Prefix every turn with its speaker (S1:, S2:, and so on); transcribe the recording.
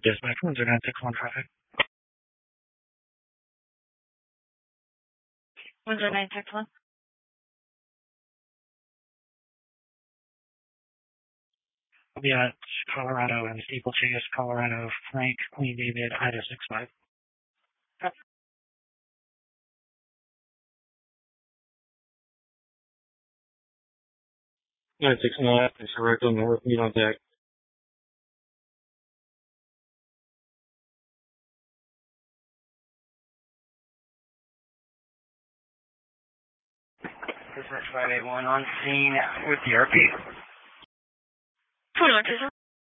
S1: Dispatch 10961 traffic.
S2: 10961.
S1: I'll be at Colorado and Steeplechase, Colorado, Frank, Queen David, Ida 65. 969, it's directly north, meet on deck. Dispatch 581 on scene with the RP.
S2: 2127.